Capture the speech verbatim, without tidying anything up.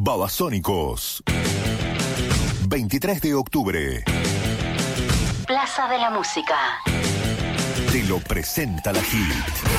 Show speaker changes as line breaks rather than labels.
Babasónicos. veintitrés de octubre.
Plaza de la Música.
Te lo presenta la Hit.